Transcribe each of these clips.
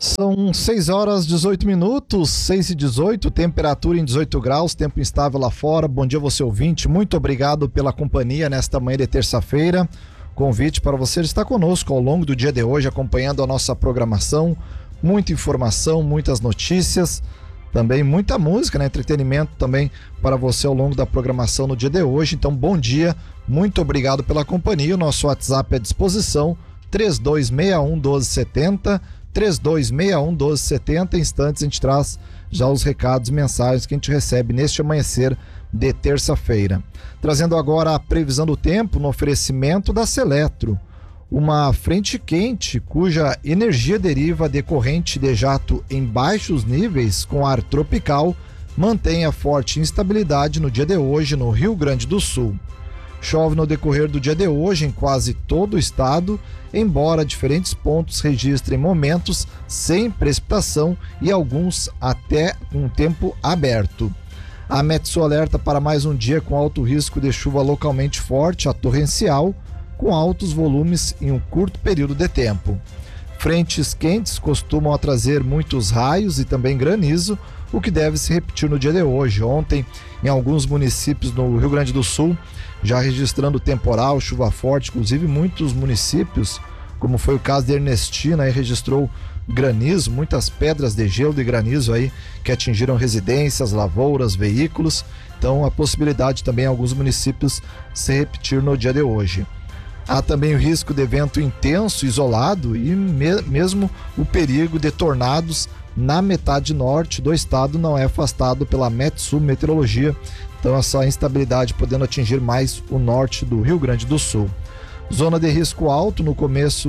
São 6 horas 18 minutos, 6h18, temperatura em 18 graus, tempo instável lá fora. Bom dia, você ouvinte, muito obrigado pela companhia nesta manhã de terça-feira. Convite para você estar conosco ao longo do dia de hoje, acompanhando a nossa programação. Muita informação, muitas notícias, também muita música, né? Entretenimento também para você ao longo da programação no dia de hoje. Então, bom dia, muito obrigado pela companhia. O nosso WhatsApp é à disposição, 3261-1270. 3261-1270. Em instantes a gente traz já os recados e mensagens que a gente recebe neste amanhecer de terça-feira. Trazendo agora a previsão do tempo no oferecimento da Seletro. Uma frente quente cuja energia deriva decorrente de jato em baixos níveis com ar tropical mantém a forte instabilidade no dia de hoje no Rio Grande do Sul. Chove no decorrer do dia de hoje em quase todo o estado, embora diferentes pontos registrem momentos sem precipitação e alguns até um tempo aberto. A Metsu alerta para mais um dia com alto risco de chuva localmente forte a torrencial, com altos volumes em um curto período de tempo. Frentes quentes costumam trazer muitos raios e também granizo, o que deve se repetir no dia de hoje. Ontem, em alguns municípios no Rio Grande do Sul, já registrando temporal, chuva forte, inclusive muitos municípios, como foi o caso de Ernestina, aí registrou granizo, muitas pedras de gelo de granizo aí que atingiram residências, lavouras, veículos. Então a possibilidade também em alguns municípios se repetir no dia de hoje. Há também o risco de vento intenso, isolado e mesmo o perigo de tornados na metade norte do estado não é afastado pela Metsu Meteorologia. Então essa instabilidade podendo atingir mais o norte do Rio Grande do Sul. Zona de risco alto no começo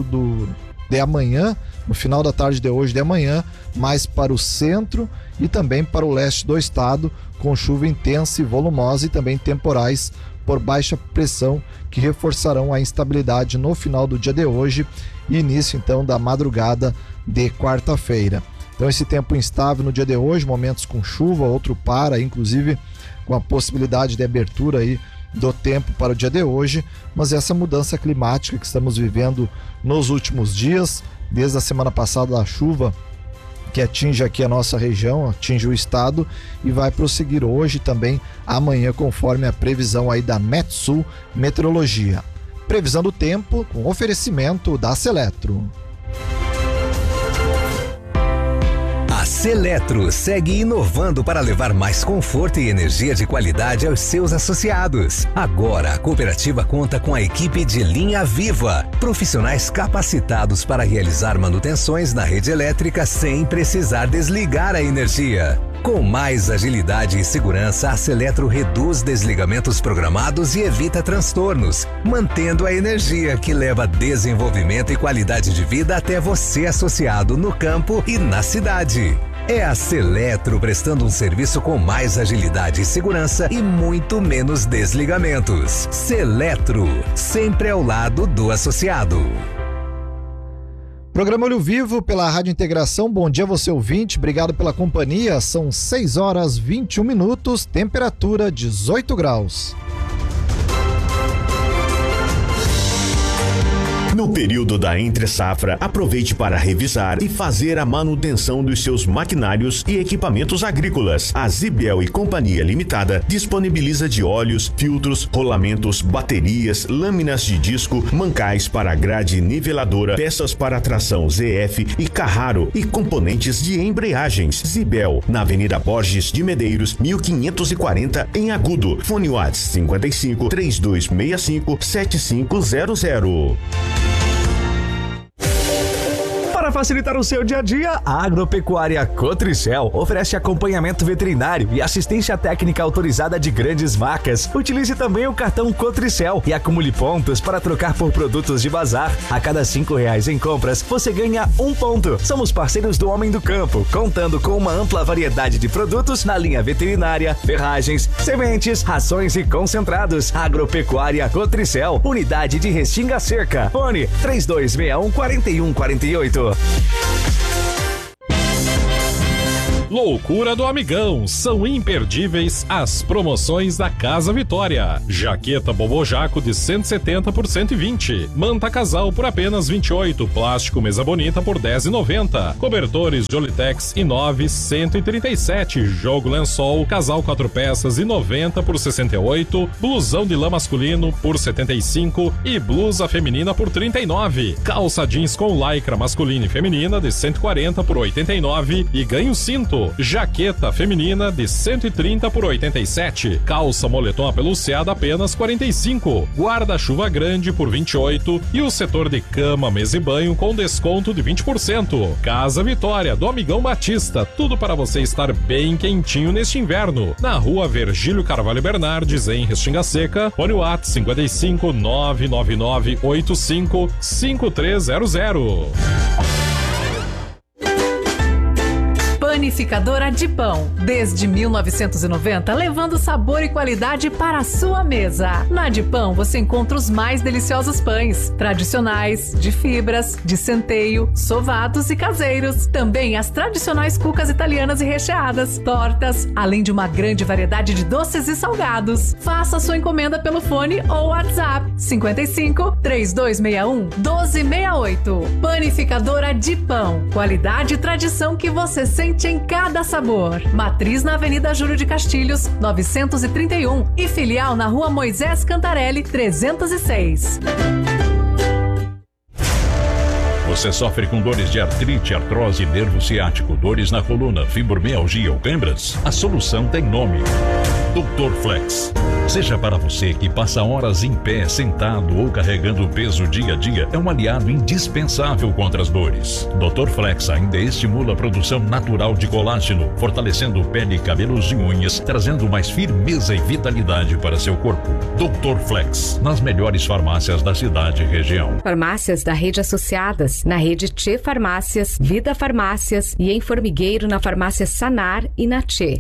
de amanhã, no final da tarde de hoje de amanhã, mais para o centro e também para o leste do estado, com chuva intensa e volumosa e também temporais por baixa pressão que reforçarão a instabilidade no final do dia de hoje e início então da madrugada de quarta-feira. Então esse tempo instável no dia de hoje, momentos com chuva, outro para, inclusive com a possibilidade de abertura aí do tempo para o dia de hoje, mas essa mudança climática que estamos vivendo nos últimos dias, desde a semana passada a chuva que atinge aqui a nossa região, atinge o estado e vai prosseguir hoje também amanhã conforme a previsão aí da Metsu Meteorologia. Previsão do tempo com oferecimento da Seletro. A Seletro segue inovando para levar mais conforto e energia de qualidade aos seus associados. Agora, a cooperativa conta com a equipe de linha viva, profissionais capacitados para realizar manutenções na rede elétrica sem precisar desligar a energia. Com mais agilidade e segurança, a Seletro reduz desligamentos programados e evita transtornos, mantendo a energia que leva desenvolvimento e qualidade de vida até você associado no campo e na cidade. É a Seletro prestando um serviço com mais agilidade e segurança e muito menos desligamentos. Seletro, sempre ao lado do associado. Programa Olho Vivo pela Rádio Integração. Bom dia, você ouvinte, obrigado pela companhia. São 6 horas 21 minutos, temperatura 18 graus. No período da entre-safra, aproveite para revisar e fazer a manutenção dos seus maquinários e equipamentos agrícolas. A Zibel e Companhia Limitada disponibiliza de óleos, filtros, rolamentos, baterias, lâminas de disco, mancais para grade niveladora, peças para tração ZF e Carraro e componentes de embreagens. Zibel, na Avenida Borges de Medeiros, 1540, em Agudo. Fone WhatsApp 55 3265 7500. Para facilitar o seu dia a dia, a Agropecuária Cotricel oferece acompanhamento veterinário e assistência técnica autorizada de grandes vacas. Utilize também o cartão Cotricel e acumule pontos para trocar por produtos de bazar. A cada R$5 em compras, você ganha 1 ponto. Somos parceiros do Homem do Campo, contando com uma ampla variedade de produtos na linha veterinária, ferragens, sementes, rações e concentrados. Agropecuária Cotricel, unidade de Restinga Cerca. Fone 3261-4148. Loucura do Amigão, são imperdíveis as promoções da Casa Vitória. Jaqueta Bobojaco de 170 por 120, manta casal por apenas 28, plástico mesa bonita por 10,90, cobertores Jolitex I9 137, jogo lençol casal 4 peças I90 por 68, blusão de lã masculino por 75 e blusa feminina por 39, calça jeans com lycra masculina e feminina de 140 por 89 e ganho cinto. Jaqueta feminina de 130 por 87, calça moletom apeluciada apenas 45, guarda-chuva grande por 28 e o setor de cama, mesa e banho com desconto de 20%. Casa Vitória, do Amigão Batista, tudo para você estar bem quentinho neste inverno. Na rua Virgílio Carvalho Bernardes, em Restinga Seca, fone WhatsApp 55 999 85 5300. Panificadora de Pão, desde 1990, levando sabor e qualidade para a sua mesa. Na de Pão você encontra os mais deliciosos pães, tradicionais, de fibras, de centeio, sovados e caseiros. Também as tradicionais cucas italianas e recheadas, tortas, além de uma grande variedade de doces e salgados. Faça sua encomenda pelo fone ou WhatsApp 55 3261 1268. Panificadora de Pão, qualidade e tradição que você sente em cada sabor. Matriz na Avenida Júlio de Castilhos, 931 e filial na Rua Moisés Cantarelli, 306. Você sofre com dores de artrite, artrose, nervo ciático, dores na coluna, fibromialgia ou câimbras? A solução tem nome: Dr. Flex. Seja para você que passa horas em pé, sentado ou carregando peso dia a dia, é um aliado indispensável contra as dores. Dr. Flex ainda estimula a produção natural de colágeno, fortalecendo pele, cabelos e unhas, trazendo mais firmeza e vitalidade para seu corpo. Dr. Flex, nas melhores farmácias da cidade e região. Farmácias da rede associadas, na rede Tchê Farmácias, Vida Farmácias e em Formigueiro na farmácia Sanar e na Tchê.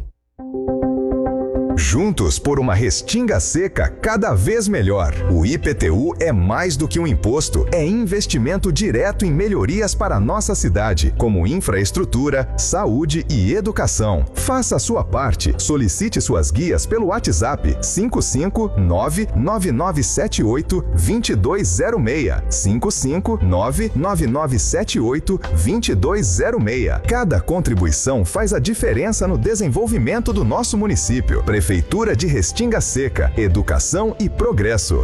Juntos por uma Restinga Seca cada vez melhor. O IPTU é mais do que um imposto, é investimento direto em melhorias para a nossa cidade, como infraestrutura, saúde e educação. Faça a sua parte. Solicite suas guias pelo WhatsApp 55999782206. 55999782206. Cada contribuição faz a diferença no desenvolvimento do nosso município. Prefeitura de Restinga Seca, educação e progresso.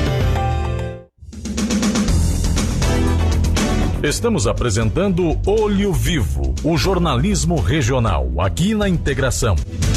Estamos apresentando Olho Vivo, o jornalismo regional, aqui na Integração.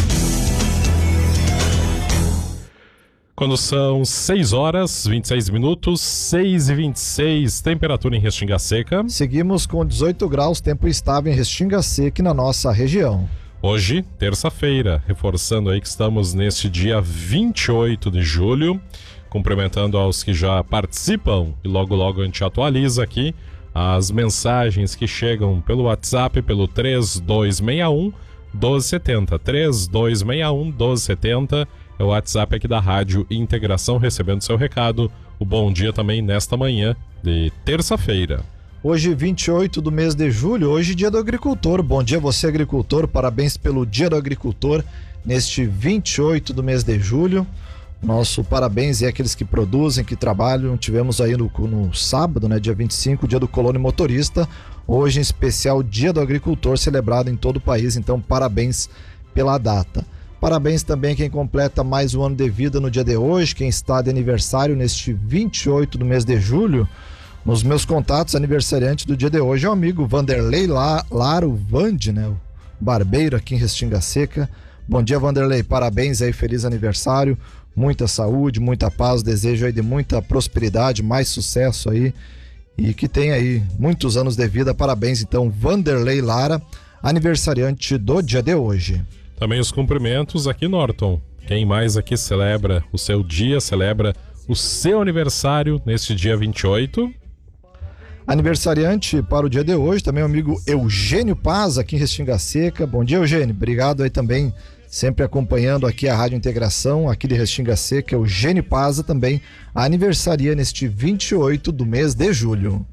Quando são 6 horas, 26 minutos, 6h26, temperatura em Restinga Seca. Seguimos com 18 graus, tempo estável em Restinga Seca e na nossa região. Hoje, terça-feira, reforçando aí que estamos neste dia 28 de julho, cumprimentando aos que já participam e logo logo a gente atualiza aqui as mensagens que chegam pelo WhatsApp, pelo 3261 1270, 3261 1270, é o WhatsApp aqui da Rádio Integração, recebendo seu recado. O bom dia também nesta manhã de terça-feira. Hoje, 28 do mês de julho, hoje dia do agricultor. Bom dia você, agricultor, parabéns pelo dia do agricultor neste 28 do mês de julho. Nosso parabéns e àqueles que produzem, que trabalham. Tivemos aí no sábado, né, dia 25, dia do colono e motorista. Hoje, em especial, dia do agricultor, celebrado em todo o país. Então, parabéns pela data. Parabéns também a quem completa mais um ano de vida no dia de hoje, quem está de aniversário neste 28 do mês de julho. Nos meus contatos, aniversariante do dia de hoje é o amigo Vanderlei Laro Vande, né? O barbeiro aqui em Restinga Seca. Bom dia, Vanderlei, parabéns aí, feliz aniversário, muita saúde, muita paz, desejo aí de muita prosperidade, mais sucesso aí e que tenha aí muitos anos de vida. Parabéns então, Vanderlei Lara, aniversariante do dia de hoje. Também os cumprimentos aqui, Norton. Quem mais aqui celebra o seu dia, celebra o seu aniversário neste dia 28? Aniversariante para o dia de hoje, também o amigo Eugênio Paz, aqui em Restinga Seca. Bom dia, Eugênio. Obrigado aí também, sempre acompanhando aqui a Rádio Integração, aqui de Restinga Seca. Eugênio Paz também aniversaria neste 28 do mês de julho.